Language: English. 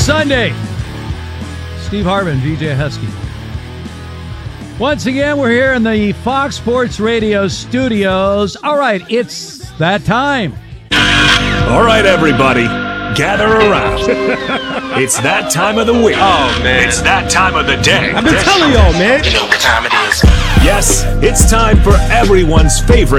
Sunday. Steve Hartman, VJ Husky. Once again, we're here in the Fox Sports Radio studios. All right, it's that time. All right, everybody, gather around. It's that time of the week. Oh, man. It's that time of the day. I've been telling y'all, man. You know what time it is. Yes, it's time for everyone's favorite